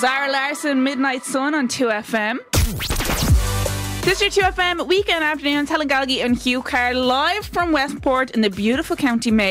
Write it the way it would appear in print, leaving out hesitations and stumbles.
Zara Larson, Midnight Sun on 2FM. This is your 2FM weekend afternoon. Helen Galgi and Hugh Carr live from Westport in the beautiful County Mayo.